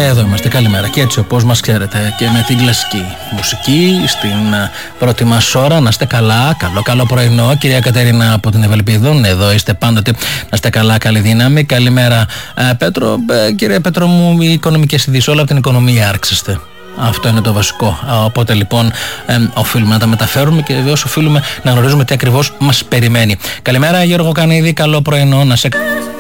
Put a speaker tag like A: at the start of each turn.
A: εδώ είμαστε, καλημέρα. Και έτσι όπως μας ξέρετε και με την κλασική μουσική στην πρώτη μας ώρα. Να είστε καλά, καλό πρωινό. Κυρία Κατερίνα από την Ευελπίδων, εδώ είστε πάντοτε. Να είστε καλά, καλή δύναμη. Καλημέρα Πέτρο. Κύριε Πέτρο μου, οι οικονομικές ειδήσεις, όλα από την οικονομία άρχιστε. Αυτό είναι το βασικό. Οπότε λοιπόν οφείλουμε να τα μεταφέρουμε και βεβαίως οφείλουμε να γνωρίζουμε τι ακριβώς μας περιμένει. Καλημέρα Γιώργο Κανίδη, καλό πρωινό, να σε...